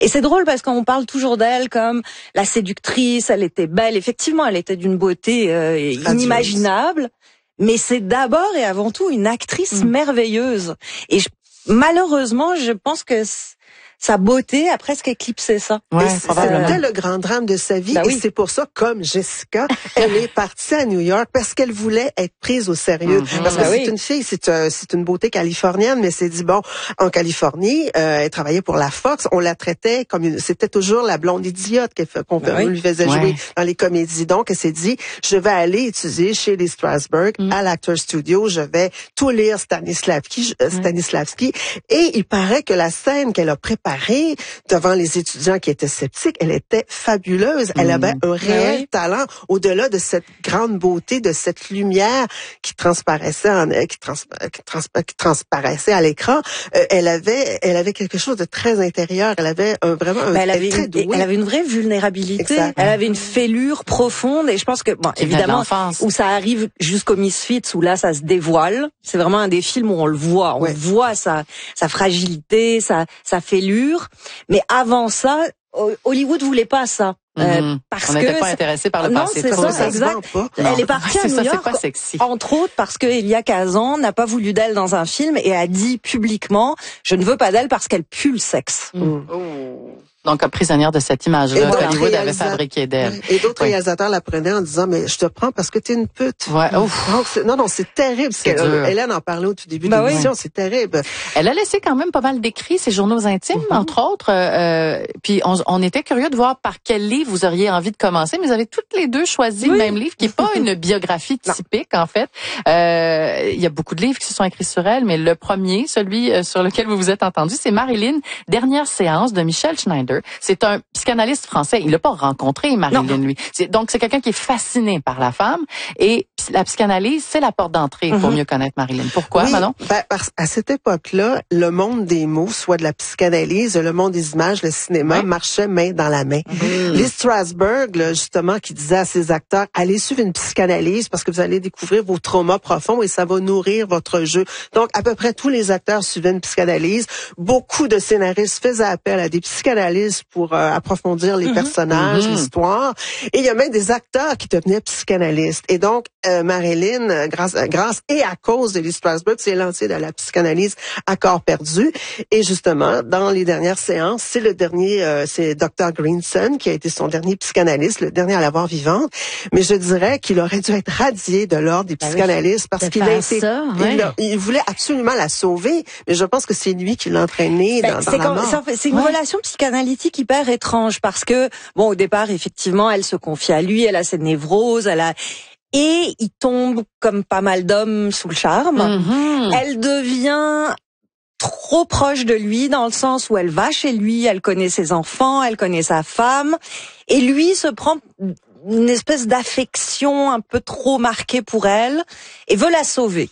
Et c'est drôle parce qu'on parle toujours d'elle comme la séductrice, elle était belle. Effectivement, elle était d'une beauté inimaginable. Mais c'est d'abord et avant tout une actrice merveilleuse. Et malheureusement, je pense que sa beauté a presque éclipsé ça. Ouais, c'était le grand drame de sa vie. Et c'est pour ça, comme Jessica, elle est partie à New York parce qu'elle voulait être prise au sérieux. Parce que c'est une fille, c'est une beauté californienne, mais c'est dit, bon, en Californie, elle travaillait pour la Fox, on la traitait comme c'était toujours la blonde idiote qu'on lui faisait jouer dans les comédies. Donc, elle s'est dit, je vais aller étudier chez les Strasberg à l'Actors Studio, je vais tout lire Stanislavski. Et il paraît que la scène qu'elle a préparée devant les étudiants qui étaient sceptiques, elle était fabuleuse. Elle avait un réel talent au-delà de cette grande beauté, de cette lumière qui transparaissait transparaissait à l'écran. Elle avait quelque chose de très intérieur. Elle avait vraiment un très douée. Elle avait une vraie vulnérabilité. Exact. Elle avait une fêlure profonde et je pense que évidemment où ça arrive jusqu'au Misfits où là ça se dévoile. C'est vraiment un des films où on le voit. On voit sa fragilité, sa fêlure. Mais avant ça, Hollywood voulait pas ça. Parce on n'était pas intéressé par le passé. Non, c'est ça, exact. Elle est partie à New York, entre autres parce que Elia Kazan n'a pas voulu d'elle dans un film et a dit publiquement « Je ne veux pas d'elle parce qu'elle pue le sexe ». Donc, prisonnière de cette image-là qu'Hollywood avait fabriquée d'elle. Et d'autres réalisateurs la prenaient en disant, mais je te prends parce que t'es une pute. Ouais. Donc, non, c'est terrible. Hélène en parlait au tout début de l'émission, c'est terrible. Elle a laissé quand même pas mal d'écrits, ses journaux intimes, entre autres. Puis, on était curieux de voir par quel livre vous auriez envie de commencer, mais vous avez toutes les deux choisi le même livre, qui est pas une biographie typique, en fait. Il y a beaucoup de livres qui se sont écrits sur elle, mais le premier, celui sur lequel vous vous êtes entendu, c'est Marilyn, dernière séance de Michel Schneider. C'est un psychanalyste français. Il l'a pas rencontré, Marilyn, lui. Donc, c'est quelqu'un qui est fasciné par la femme. Et la psychanalyse, c'est la porte d'entrée pour mieux connaître Marilyn. Pourquoi, Manon? À cette époque-là, le monde des mots, soit de la psychanalyse, le monde des images, le cinéma, marchait main dans la main. Les Strasberg, là, justement, qui disaient à ses acteurs, allez suivre une psychanalyse parce que vous allez découvrir vos traumas profonds et ça va nourrir votre jeu. Donc, à peu près tous les acteurs suivaient une psychanalyse. Beaucoup de scénaristes faisaient appel à des psychanalystes pour approfondir les personnages, l'histoire. Et il y a même des acteurs qui devenaient psychanalystes. Et donc, Marilyn, grâce et à cause de Lee Strasberg, s'est lancée dans la psychanalyse à corps perdu. Et justement, dans les dernières séances, c'est le dernier, c'est Dr. Greenson qui a été son dernier psychanalyste, le dernier à l'avoir vivante. Mais je dirais qu'il aurait dû être radié de l'ordre des psychanalystes parce qu'il a été, il voulait absolument la sauver. Mais je pense que c'est lui qui l'a entraînée dans la mort. C'est une relation psychanalytique hyper étrange parce que, bon, au départ, effectivement, elle se confie à lui, elle a ses névroses, et il tombe, comme pas mal d'hommes, sous le charme. Elle devient trop proche de lui dans le sens où elle va chez lui, elle connaît ses enfants, elle connaît sa femme, et lui se prend une espèce d'affection un peu trop marquée pour elle et veut la sauver.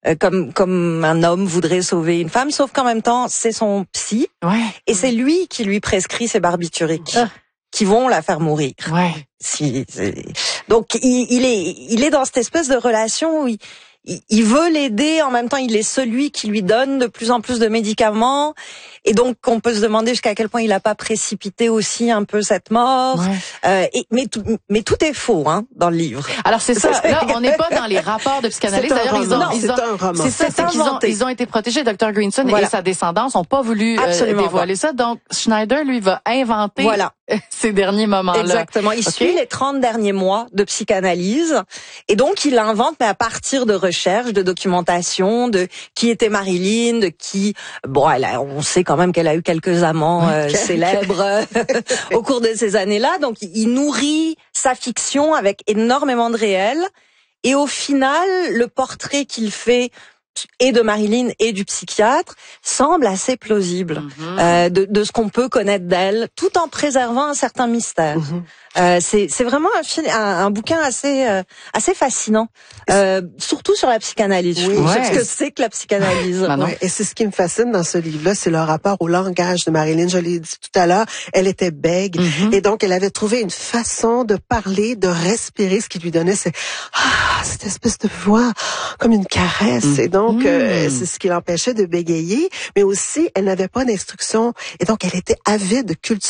Comme un homme voudrait sauver une femme, sauf qu'en même temps, c'est son psy, et c'est lui qui lui prescrit ses barbituriques, qui vont la faire mourir. Donc, il est dans cette espèce de relation où il veut l'aider, en même temps, il est celui qui lui donne de plus en plus de médicaments, et donc, on peut se demander jusqu'à quel point il n'a pas précipité aussi un peu cette mort. Mais tout est faux, dans le livre. Alors, c'est ça. Là, on n'est pas dans les rapports de psychanalyse. D'ailleurs, c'est un roman. C'est ça, c'est qu'ils ont été protégés. Dr. Greenson et sa descendance n'ont pas voulu dévoiler ça. Donc, Schneider, lui, va inventer ces derniers moments-là. Exactement. Il suit les 30 derniers mois de psychanalyse. Et donc, il invente, mais à partir de recherches, de documentation, de qui était Marilyn, de qui, on sait quand même qu'elle a eu quelques amants célèbres au cours de ces années-là. Donc, il nourrit sa fiction avec énormément de réel. Et au final, le portrait qu'il fait et de Marilyn et du psychiatre semble assez plausible de ce qu'on peut connaître d'elle, tout en préservant un certain mystère. C'est vraiment un bouquin assez fascinant, surtout sur la psychanalyse. Je trouve ce que c'est que la psychanalyse. Et c'est ce qui me fascine dans ce livre-là, c'est le rapport au langage de Marilyn. Je l'ai dit tout à l'heure, elle était bègue et donc elle avait trouvé une façon de parler, de respirer, ce qui lui donnait cette espèce de voix comme une caresse. Et donc Donc, c'est ce qui l'empêchait de bégayer. Mais aussi, elle n'avait pas d'instruction. Et donc, elle était avide de culture.